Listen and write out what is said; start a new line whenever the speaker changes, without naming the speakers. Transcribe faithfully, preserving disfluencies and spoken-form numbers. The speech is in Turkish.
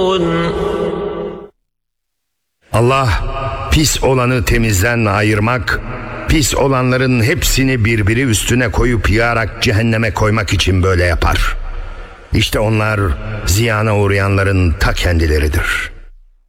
Allah pis olanı temizden ayırmak, pis olanların hepsini birbiri üstüne koyup yığarak cehenneme koymak için böyle yapar. İşte onlar ziyana uğrayanların ta kendileridir.